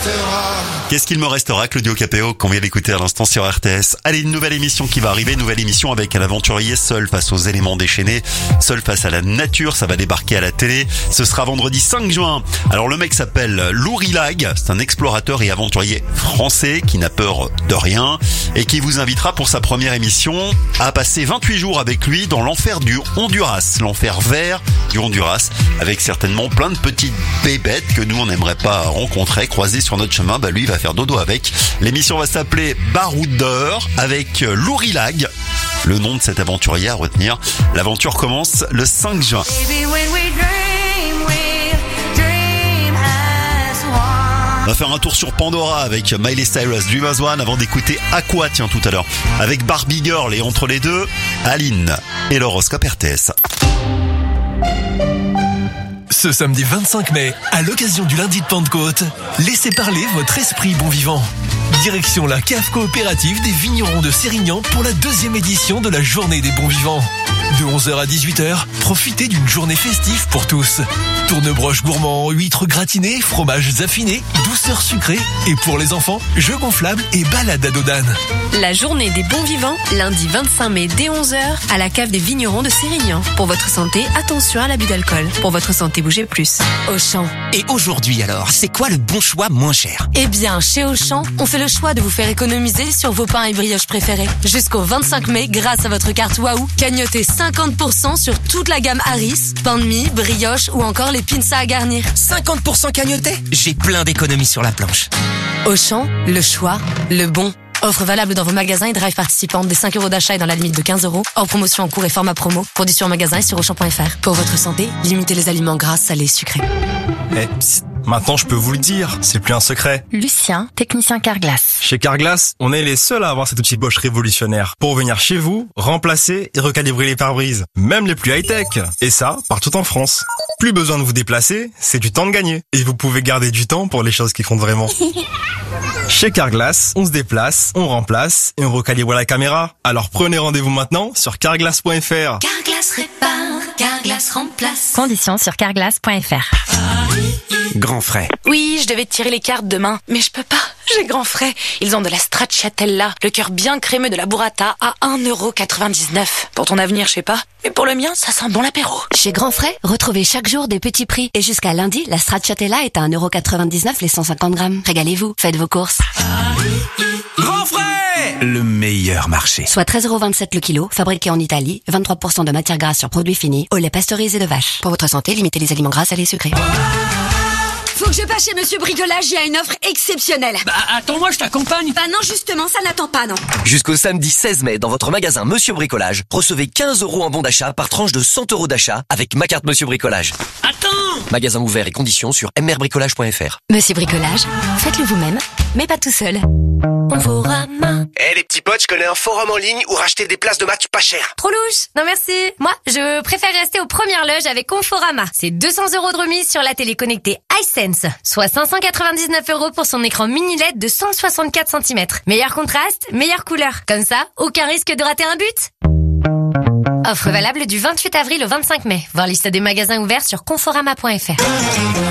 Qu'est-ce qu'il me restera, Claudio Capéo, qu'on vient d'écouter à l'instant sur RTS. Allez, une nouvelle émission qui va arriver, nouvelle émission avec un aventurier seul face aux éléments déchaînés, seul face à la nature, ça va débarquer à la télé. Ce sera vendredi 5 juin. Alors le mec s'appelle Lourilag, c'est un explorateur et aventurier français qui n'a peur de rien et qui vous invitera pour sa première émission à passer 28 jours avec lui dans l'enfer du Honduras, l'enfer vert du Honduras, avec certainement plein de petites bébêtes que nous on n'aimerait pas rencontrer, croiser sur notre chemin. Bah lui il va faire dodo avec. L'émission va s'appeler Baroudeur avec Lourilag, le nom de cet aventurier à retenir. L'aventure commence le 5 juin. On va faire un tour sur Pandora avec Miley Cyrus, Dreamers One, avant d'écouter Aqua, tiens, tout à l'heure, avec Barbie Girl, et entre les deux, Aline et l'horoscope RTS. Ce samedi 25 mai, à l'occasion du lundi de Pentecôte, laissez parler votre esprit bon vivant. Direction la cave coopérative des vignerons de Sérignan pour la 2e édition de la journée des bons vivants. De 11h à 18h, profitez d'une journée festive pour tous. Tournebroches gourmands, huîtres gratinées, fromages affinés, douceurs sucrées et pour les enfants, jeux gonflables et balades à dos d'âne. La journée des bons vivants, lundi 25 mai dès 11h à la cave des vignerons de Sérignan. Pour votre santé, attention à l'abus d'alcool. Pour votre santé, bougez plus. Auchan. Et aujourd'hui alors, c'est quoi le bon choix moins cher? Eh bien, chez Auchan, on fait le choix de vous faire économiser sur vos pains et brioches préférés. Jusqu'au 25 mai, grâce à votre carte Waouh, cagnotez 50% sur toute la gamme Harris, pain de mie, brioche ou encore les pinces à garnir. 50% cagnoté? J'ai plein d'économies sur la planche. Auchan, le choix, le bon. Offre valable dans vos magasins et drive participantes des 5 € d'achat et dans la limite de 15 €. Hors promotion en cours et format promo. Produit sur magasin et sur Auchan.fr. Pour votre santé, limitez les aliments gras, salés, sucrés. Psst, maintenant je peux vous le dire, c'est plus un secret. Lucien, technicien Carglass. Chez Carglass, on est les seuls à avoir cet outil Bosch révolutionnaire pour venir chez vous, remplacer et recalibrer les pare-brises, même les plus high-tech. Et ça, partout en France. Plus besoin de vous déplacer, c'est du temps de gagner. Et vous pouvez garder du temps pour les choses qui comptent vraiment. Chez Carglass, on se déplace, on remplace et on recalibre la caméra. Alors prenez rendez-vous maintenant sur carglass.fr. Carglass répare, Carglass remplace. Conditions sur carglass.fr. Grand frais. Oui, je devais tirer les cartes demain, mais je peux pas. J'ai grand frais. Ils ont de la stracciatella, le cœur bien crémeux de la burrata à 1,99 €. Pour ton avenir, je sais pas. Mais pour le mien, ça sent bon l'apéro. Chez Grand Frais, retrouvez chaque jour des petits prix. Et jusqu'à lundi, la stracciatella est à 1,99 € les 150 grammes. Régalez-vous, faites vos courses. Grand frais! Le meilleur marché. Soit 13,27 € le kilo, fabriqué en Italie, 23% de matière grasse sur produits finis, au lait pasteurisé de vache. Pour votre santé, limitez les aliments gras, salés et sucrés. Faut que je passe chez Monsieur Bricolage, il y a une offre exceptionnelle. Bah attends-moi, je t'accompagne. Bah non, justement, ça n'attend pas, non. Jusqu'au samedi 16 mai, dans votre magasin Monsieur Bricolage, recevez 15 € en bon d'achat par tranche de 100 € d'achat avec ma carte Monsieur Bricolage. Attends! Magasin ouvert et conditions sur mrbricolage.fr. Monsieur Bricolage, faites-le vous-même, mais pas tout seul. Conforama. Les petits potes, je connais un forum en ligne où racheter des places de match pas cher. Trop louche. Non merci. Moi, je préfère rester aux premières loges avec Conforama. C'est 200 € de remise sur la télé connectée iSense. Soit 599 € pour son écran mini LED de 164 cm. Meilleur contraste, meilleure couleur. Comme ça, aucun risque de rater un but. Offre valable du 28 avril au 25 mai. Voir liste des magasins ouverts sur conforama.fr.